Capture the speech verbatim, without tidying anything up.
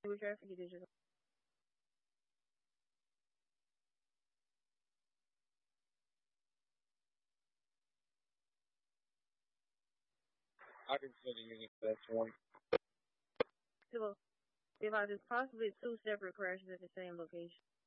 highway traffic, it is just I consider Unix that's one. well, if I just possibly two separate crashes at the same location.